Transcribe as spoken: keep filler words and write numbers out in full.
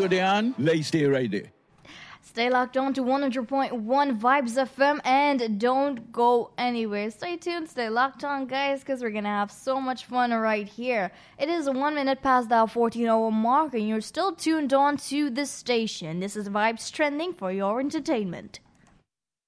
there on. Let's stay right there. Stay locked on to one hundred point one Vibes F M and don't go anywhere. Stay tuned, stay locked on, guys, because we're going to have so much fun right here. It is one minute past the fourteen hour mark, and you're still tuned on to this station. This is Vibes Trending for your entertainment.